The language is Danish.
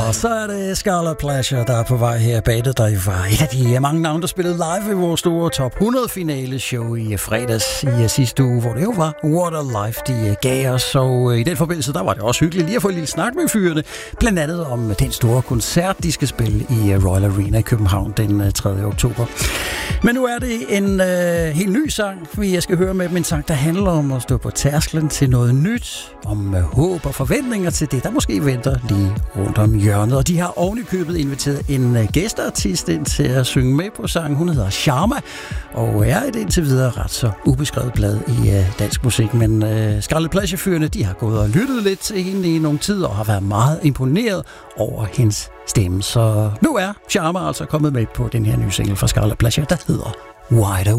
Og så er det Scarlet Pleasure, der er på vej her bag det. Der var et af de mange navne, der spillede live i vores store top 100 finale show i fredags i sidste uge, hvor det jo var What a Life, de gav os. Og i den forbindelse, der var det også hyggeligt lige at få en lille snak med fyrene. Blandt andet om den store koncert, de skal spille i Royal Arena i København den 3. oktober. Men nu er det en helt ny sang, vi skal høre med dem. En sang, der handler om at stå på tærsklen til noget nyt, om håb og forventninger til det, der måske venter lige rundt om hjørnet. Og de har ovenikøbet inviteret en gæsteartist ind til at synge med på sangen. Hun hedder Sharma, og er et indtil videre ret så ubeskrevet blad i dansk musik. Men Scarlet Pleasure-fyrene, de har gået og lyttet lidt til hende i nogle tider og har været meget imponeret over hendes stemme. Så nu er Sharma altså kommet med på den her nye single fra Scarlet Pleasure, der hedder Wide Awake.